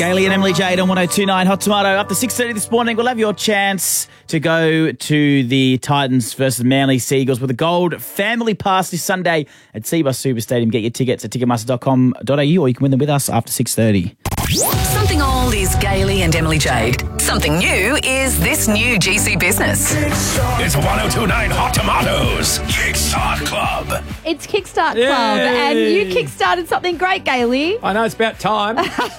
Gailey and Emily Jade on 102.9 Hot Tomato. Up to 6:30 this morning, we'll have your chance to go to the Titans versus Manly Seagulls with a gold family pass this Sunday at Cbus Super Stadium. Get your tickets at ticketmaster.com.au or you can win them with us after 6:30. Something old is Gailey and Emily Jade. Something new is this new GC business. It's 102.9 Hot Tomatoes Kickstart Club. It's Kickstart Club, and you kickstarted something great, Gailey. I know, it's about time.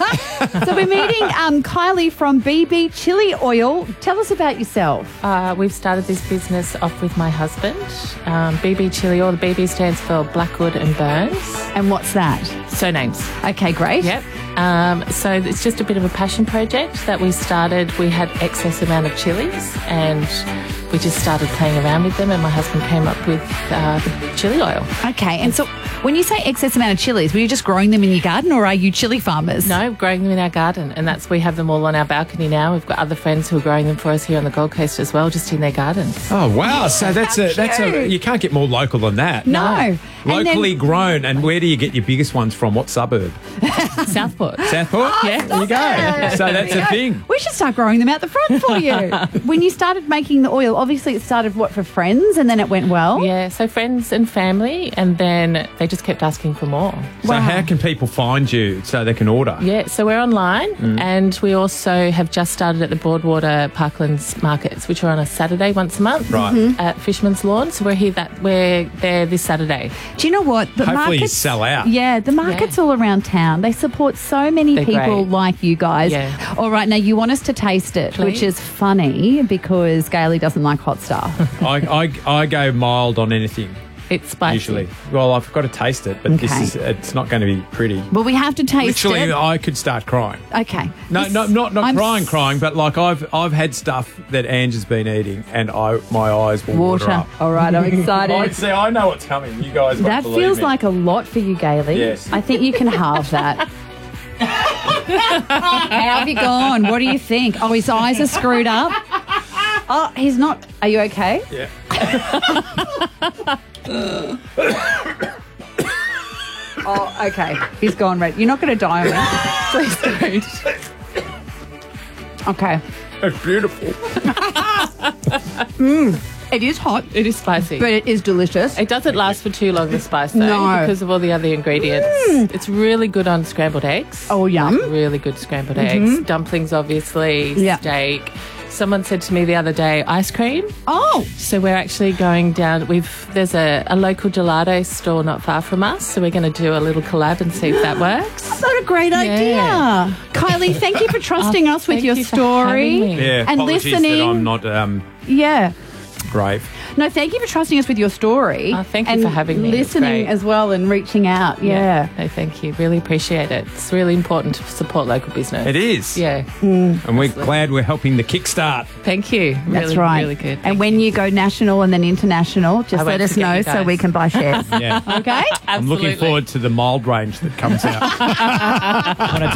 So we're meeting Kylie from BB Chili Oil. Tell us about yourself. We've started this business off with my husband. BB Chili Oil, the BB stands for Blackwood and Burns. And what's that? Surnames. Okay, great. Yep. So it's just a bit of a passion project that we started. We had excess amount of chilies and we just started playing around with them, and my husband came up with the chili oil. Okay, and so when you say excess amount of chilies, were you just growing them in your garden or are you chili farmers? No, growing them in our garden, and we have them all on our balcony now. We've got other friends who are growing them for us here on the Gold Coast as well, just in their gardens. Oh, wow. So that's a you can't get more local than that. No. Locally grown. And where do you get your biggest ones from? What suburb? Southport. Southport? Yeah. There you go. So that's a thing. We should start growing them out the front for you. When you started making the oil, obviously it started, for friends, and then it went well? Yeah, so friends and family, and then they just kept asking for more. So how can people find you so they can order? Yeah, so we're online, and we also have just started at the Broadwater Parklands Markets, which are on a Saturday once a month. Right. At Fisherman's Lawn. So we're there this Saturday. Do you know what? The Hopefully you markets sell out. Yeah, the markets all around town. They support so many They're people great. like you guys. Yeah. All right, now you want us to taste it, Please. which is funny because Gailey doesn't like hot stuff. I go mild on anything. It's spicy. Usually. Well, I've got to taste it, but it's not going to be pretty. Well, we have to taste Literally, it. I could start crying. Okay. No, not crying, but like I've had stuff that Ange has been eating, and my eyes will water up. All right, I'm excited. I know what's coming. You guys won't That believe feels me. like a lot for you, Gailey. Yes. I think you can halve that. How have you gone? What do you think? Oh, his eyes are screwed up. Oh, he's not. Are you okay? Yeah. Oh, okay. He's gone red. You're not going to die on me. Please don't. Okay. It's beautiful. It is hot, It is spicy. but it is delicious. It doesn't last for too long, the spice, though, No. because of all the other ingredients. It's really good on scrambled eggs. Oh, yum. Really good scrambled eggs. Dumplings, obviously. Yeah. Steak. Someone said to me the other day, ice cream. Oh, So we're actually going down. There's a local gelato store not far from us, so we're going to do a little collab and see if that works. what a great idea. Kylie, thank you for trusting us with Thank your you for story. having me. Yeah. And apologies listening. that I'm not Yeah. brave. No, thank you for trusting us with your story. Oh, thank you and for having me. It's listening great. as well and reaching out. Yeah. No, thank you. Really appreciate it. It's really important to support local business. It is. Yeah. And we're glad we're helping the kickstart. Thank you. That's Really, right. Really good. And when you go national and then international, just I let won't us forget know you so guys. we can buy shares. Yeah. Okay? I'm looking Absolutely. forward to the mild range that comes out.